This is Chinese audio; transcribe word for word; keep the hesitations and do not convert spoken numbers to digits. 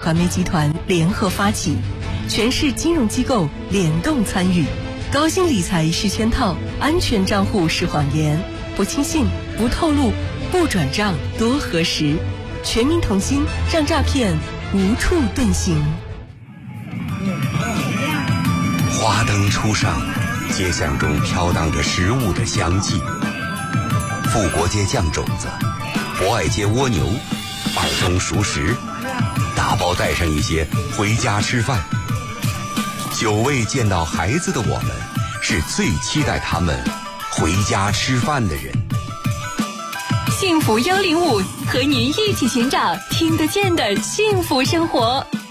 传媒集团联合发起，全市金融机构联动参与。高鑫理财是圈套，安全账户是谎言，不轻信，不透露，不转账，多核实。全民同心，让诈骗无处遁形。 花灯初上，街巷中飘荡着食物的香气。富国街酱肘子，博爱街蜗牛，二中熟食，打包带上一些回家吃饭。久未见到孩子的我们，是最期待他们回家吃饭的人。 幸福幺零五和您一起寻找听得见的幸福生活。